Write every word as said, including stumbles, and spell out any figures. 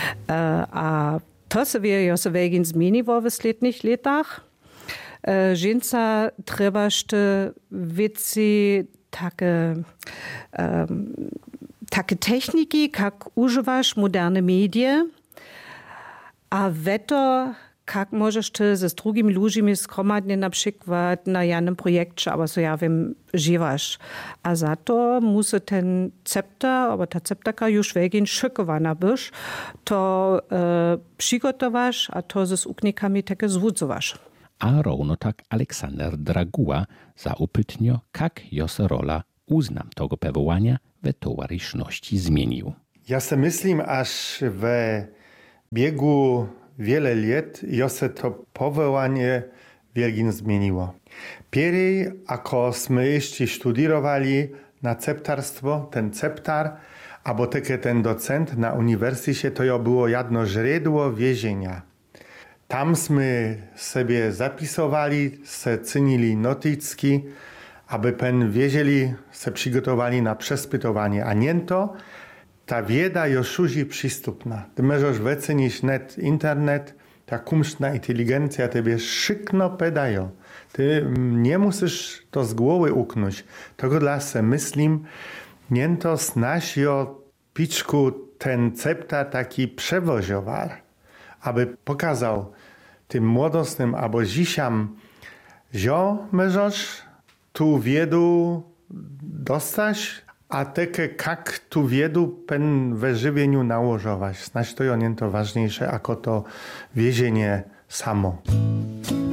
A to se wie, jo se wegin zmieniło w slednych latach. Ženca trebašte věci také, um, také techniky, jak używasz moderne medie, a veto, jak możesz ty ze drugimi ludźmi skromadnie na przykład na jednym projekcie, albo so ja wiem, żywasz. A za to musi ten cepter, albo ta cepterka już wegin szykowana być, to e, przygotowasz, a to ze uknikami takie zwudzowasz. A równo tak Aleksander Draguła zaupytnio, jak jose rola uznam tego powołania we towarzyszności zmienił. Ja se myślim, aż we biegu wiele lat jose to powołanie wielgin zmieniło. Pierwej, ako sme jeszcze studierowali na ceptarstwo, ten ceptar, albo takie ten docent na uniwersytecie, to jo było jedno źródło więzienia. Tam sme sobie zapisowali, se cynili notycki, aby pen wiedzieli, se przygotowali na przespytowanie. A nie to, ta wiedza już już przystępna. Ty możesz wycenić net internet, ta kumsztna inteligencja tebie szykno pedają. Ty nie musisz to z głowy uknąć. Tego dla se myślim, nie to z naszego piczku ten cepta taki przewoziowar, aby pokazał tym młodostnym albo zisiam, że możesz tu wiedu dostać, a takie jak tu wiedu pen we żywieniu nałożować. Znaczy to jest to ważniejsze, jako to wiezienie samo.